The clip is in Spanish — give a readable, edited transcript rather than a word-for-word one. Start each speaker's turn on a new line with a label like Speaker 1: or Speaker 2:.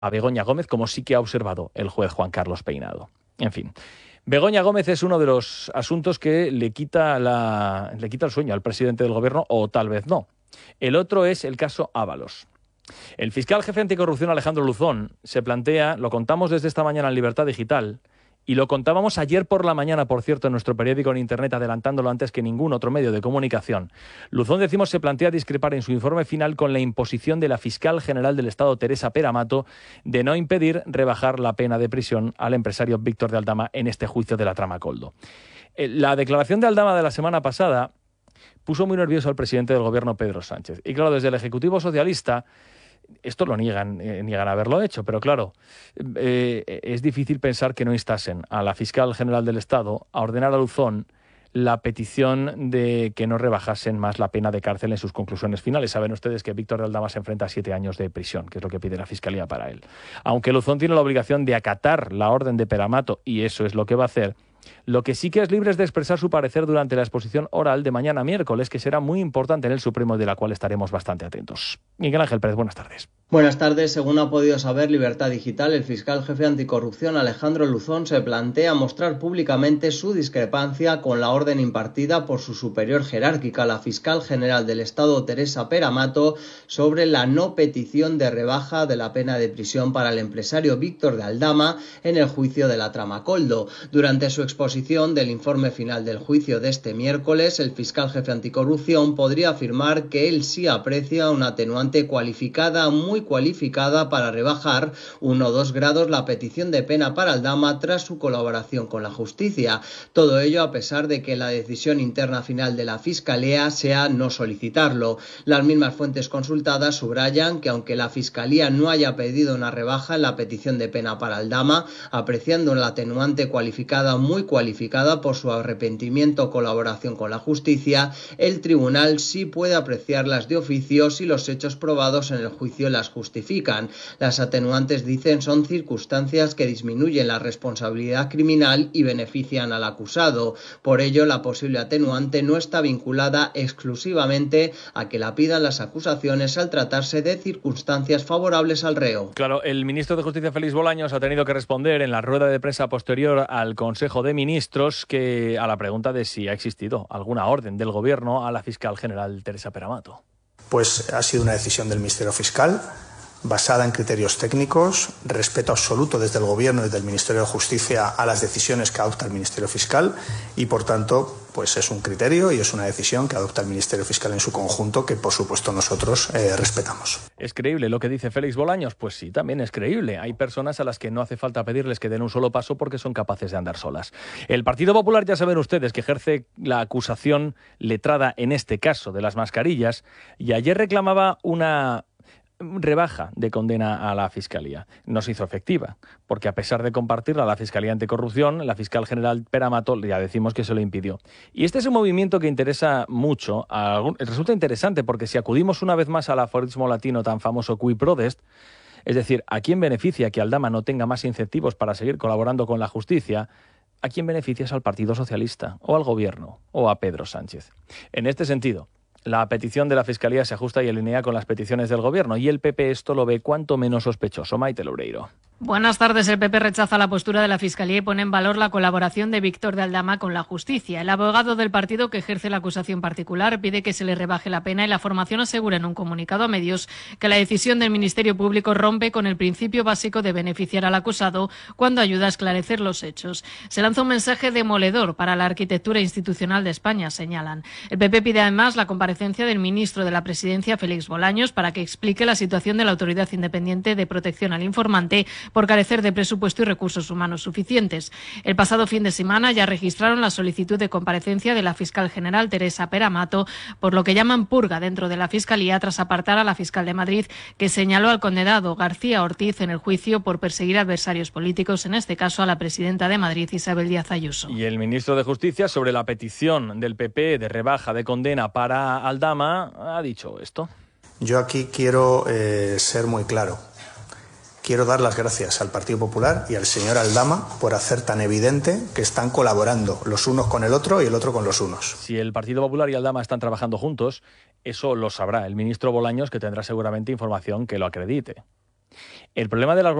Speaker 1: a Begoña Gómez, como sí que ha observado el juez Juan Carlos Peinado. En fin, Begoña Gómez es uno de los asuntos que le quita el sueño al presidente del Gobierno, o tal vez no. El otro es el caso Ábalos. El fiscal jefe anticorrupción Alejandro Luzón se plantea, lo contamos desde esta mañana en Libertad Digital, y lo contábamos ayer por la mañana, por cierto, en nuestro periódico en Internet, adelantándolo antes que ningún otro medio de comunicación. Luzón, decimos, se plantea discrepar en su informe final con la imposición de la fiscal general del Estado, Teresa Peramato, de no impedir rebajar la pena de prisión al empresario Víctor de Aldama en este juicio de la trama Koldo. La declaración de Aldama de la semana pasada puso muy nervioso al presidente del Gobierno, Pedro Sánchez. Y claro, desde el Ejecutivo Socialista, esto lo niegan haberlo hecho, pero claro, es difícil pensar que no instasen a la fiscal general del Estado a ordenar a Luzón la petición de que no rebajasen más la pena de cárcel en sus conclusiones finales. Saben ustedes que Víctor de Aldama se enfrenta a 7 años de prisión, que es lo que pide la Fiscalía para él. Aunque Luzón tiene la obligación de acatar la orden de Peramato, y eso es lo que va a hacer, lo que sí que es libre es de expresar su parecer durante la exposición oral de mañana miércoles, que será muy importante en el Supremo y de la cual estaremos bastante atentos. Miguel Ángel Pérez, buenas tardes.
Speaker 2: Buenas tardes. Según ha podido saber Libertad Digital, el fiscal jefe anticorrupción Alejandro Luzón se plantea mostrar públicamente su discrepancia con la orden impartida por su superior jerárquica, la fiscal general del Estado, Teresa Peramato, sobre la no petición de rebaja de la pena de prisión para el empresario Víctor de Aldama en el juicio de la trama Koldo. Durante su exposición del informe final del juicio de este miércoles, el fiscal jefe anticorrupción podría afirmar que él sí aprecia una atenuante muy cualificada para rebajar 1 o 2 grados la petición de pena para Aldama tras su colaboración con la justicia. Todo ello a pesar de que la decisión interna final de la Fiscalía sea no solicitarlo. Las mismas fuentes consultadas subrayan que aunque la Fiscalía no haya pedido una rebaja en la petición de pena para Aldama, apreciando la atenuante muy cualificada por su arrepentimiento o colaboración con la justicia, el tribunal sí puede apreciarlas de oficio si los hechos probados en el juicio las justifican. Las atenuantes, dicen, son circunstancias que disminuyen la responsabilidad criminal y benefician al acusado. Por ello, la posible atenuante no está vinculada exclusivamente a que la pidan las acusaciones al tratarse de circunstancias favorables al reo.
Speaker 1: Claro, el ministro de Justicia, Félix Bolaños, ha tenido que responder en la rueda de prensa posterior al Consejo de Ministros a la pregunta de si ha existido alguna orden del Gobierno a la fiscal general Teresa Peramato.
Speaker 3: Pues ha sido una decisión del Ministerio Fiscal, basada en criterios técnicos, respeto absoluto desde el Gobierno y desde el Ministerio de Justicia a las decisiones que adopta el Ministerio Fiscal y, por tanto, pues es un criterio y es una decisión que adopta el Ministerio Fiscal en su conjunto que, por supuesto, nosotros respetamos.
Speaker 1: ¿Es creíble lo que dice Félix Bolaños? Pues sí, también es creíble. Hay personas a las que no hace falta pedirles que den un solo paso porque son capaces de andar solas. El Partido Popular, ya saben ustedes, que ejerce la acusación letrada en este caso de las mascarillas, y ayer reclamaba una rebaja de condena a la Fiscalía. No se hizo efectiva, porque a pesar de compartirla la Fiscalía Anticorrupción, la fiscal general Peramato ya decimos que se lo impidió. Y este es un movimiento que interesa mucho, resulta interesante porque si acudimos una vez más al aforismo latino tan famoso cui prodest, es decir, ¿a quién beneficia que Aldama no tenga más incentivos para seguir colaborando con la justicia? ¿A quién beneficia es al Partido Socialista, o al Gobierno, o a Pedro Sánchez? En este sentido, la petición de la Fiscalía se ajusta y alinea con las peticiones del Gobierno, y el PP esto lo ve cuanto menos sospechoso. Maite Loureiro.
Speaker 4: Buenas tardes. El PP rechaza la postura de la Fiscalía y pone en valor la colaboración de Víctor de Aldama con la justicia. El abogado del partido que ejerce la acusación particular pide que se le rebaje la pena y la formación asegura en un comunicado a medios que la decisión del Ministerio Público rompe con el principio básico de beneficiar al acusado cuando ayuda a esclarecer los hechos. Se lanza un mensaje demoledor para la arquitectura institucional de España, señalan. El PP pide además la comparecencia del ministro de la Presidencia, Félix Bolaños, para que explique la situación de la Autoridad Independiente de Protección al Informante por carecer de presupuesto y recursos humanos suficientes. El pasado fin de semana ya registraron la solicitud de comparecencia de la fiscal general Teresa Peramato por lo que llaman purga dentro de la Fiscalía tras apartar a la fiscal de Madrid que señaló al condenado García Ortiz en el juicio por perseguir adversarios políticos, en este caso a la presidenta de Madrid, Isabel Díaz Ayuso.
Speaker 1: Y el ministro de Justicia, sobre la petición del PP de rebaja de condena para Aldama, ha dicho esto.
Speaker 3: Yo aquí quiero ser muy claro. Quiero dar las gracias al Partido Popular y al señor Aldama por hacer tan evidente que están colaborando los unos con el otro y el otro con los unos.
Speaker 1: Si el Partido Popular y Aldama están trabajando juntos, eso lo sabrá el ministro Bolaños, que tendrá seguramente información que lo acredite. El problema de las